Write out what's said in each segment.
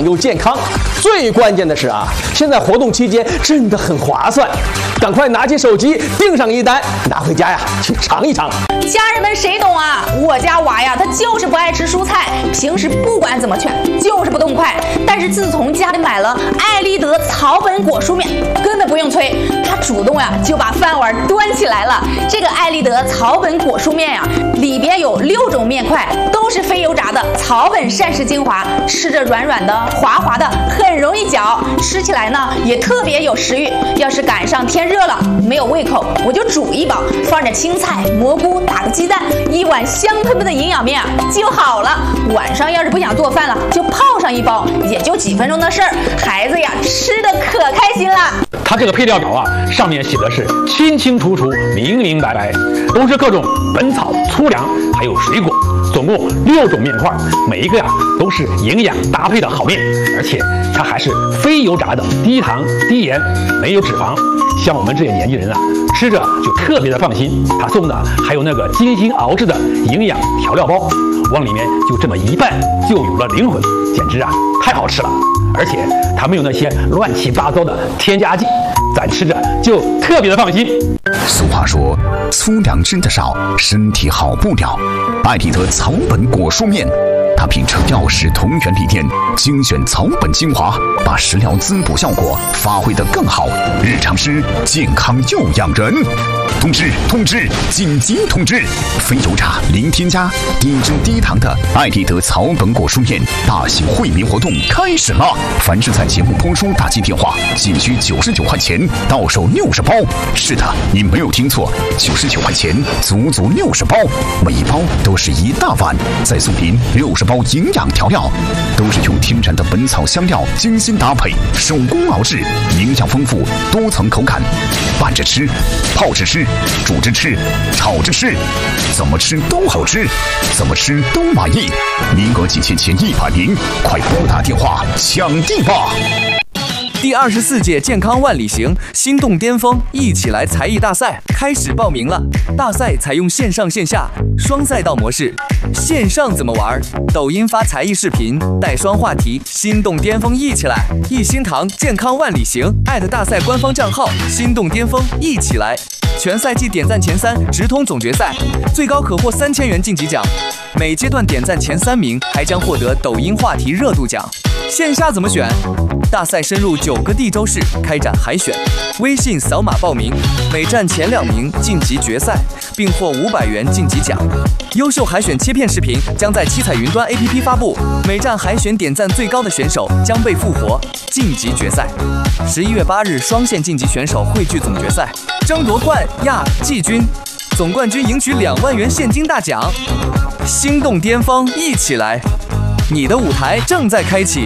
养又健康。最关键的是啊，现在活动期间真的很划算，赶快拿起手机订上一单，拿回家呀去尝一尝。 家人们谁懂啊？我家娃呀，他就是不爱吃蔬菜，平时不管怎么劝，就是不动筷。但是自从家里买了爱立德草本果蔬面，根本不用催，他主动呀就把饭碗端起来了。这个爱立德草本果蔬面呀，里边有6种面块，都是非油炸的草本膳食精华，吃着软软的、滑滑的，很容易嚼，吃起来呢也特别有食欲。要是赶上天热了没有胃口，我就煮一包，放点青菜、蘑菇，打个鸡蛋，一碗香喷喷的营养面就好了。晚上要是不想做饭了，就泡上一包，也就几分钟的事儿，孩子呀吃的可开心了。 它这个配料表啊，上面写的是清清楚楚、明明白白，都是各种本草、粗粮还有水果，总共6种面块，每一个呀都是营养搭配的好面，而且它还是非油炸的，低糖低盐，没有脂肪。像我们这些年轻人啊，吃着就特别的放心。他送的还有那个精心熬制的营养调料包，往里面就这么一拌，就有了灵魂，简直啊太好吃了。而且它没有那些乱七八糟的添加剂，咱吃着就特别的放心。 俗话说，粗粮吃得少，身体好不了。爱立德草本果蔬面，它秉承药食同源理念，精选草本精华，把食疗滋补效果发挥得更好，日常吃健康又养人。通知！紧急通知！非油炸、零添加、低脂低糖的爱立德草本果蔬面大型惠民活动开始了！凡是在节目播出打进电话，仅需99块钱，到手60包。是的，你没有听错，99块钱，足足60包，每一包都是一大碗，再送您60包营养调料，都是用天然的本草香料精心搭配，手工熬制，营养丰富，多层口感，拌着吃，泡着吃，煮着吃，炒着吃，怎么吃都好吃，怎么吃都满意。名额仅限前100名，快拨打电话抢地吧！ 第24届健康万里行心动巅峰一起来才艺大赛开始报名了。大赛采用线上线下双赛道模式。线上怎么玩？抖音发才艺视频，带双话题，心动巅峰一起来！一心堂健康万里行大赛官方账号心动巅峰一起来！全赛季点赞前3直通总决赛，最高可获3000元晋级奖。每阶段点赞前3名还将获得抖音话题热度奖。线下怎么选？大赛深入9个地州市开展海选，微信扫码报名，每站前2名晋级决赛，并获500元晋级奖。优秀海选切片视频将在七彩云端 APP 发布，每站海选点赞最高的选手将被复活晋级决赛。11月8日双线晋级选手汇聚总决赛，争夺冠亚季军，总冠军赢取2万元现金大奖。心动巅峰一起来，你的舞台正在开启。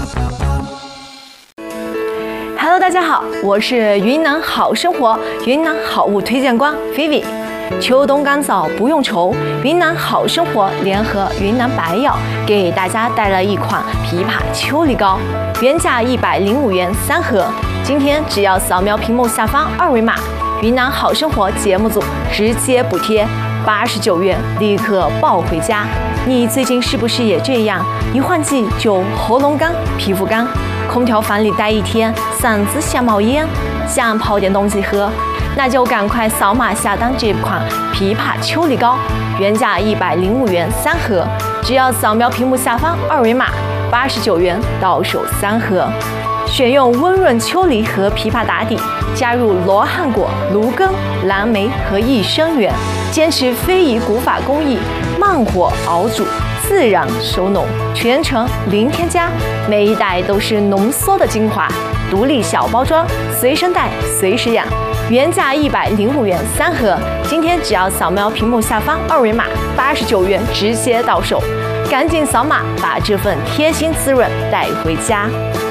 Hello， 大家好，我是云南好生活云南好物推荐官 Vivi。秋冬干燥不用愁，云南好生活联合云南白药给大家带来一款枇杷秋梨膏，原价105元3盒，今天只要扫描屏幕下方2维码，云南好生活节目组直接补贴89元，立刻抱回家。你最近是不是也这样？一换季就喉咙干、皮肤干，空调房里待一天，嗓子想冒烟，想泡点东西喝，那就赶快扫码下单这款枇杷秋梨膏，原价105元3盒，只要扫描屏幕下方2维码，89元到手3盒。选用温润秋梨和枇杷打底，加入罗汉果、芦根、蓝莓和益生元，坚持非遗古法工艺，慢火熬煮，自然收浓，全程零添加，每一袋都是浓缩的精华，独立小包装，随身带随时养，原价105元3盒，今天只要扫描屏幕下方2维码，89元直接到手，赶紧扫码把这份贴心滋润带回家。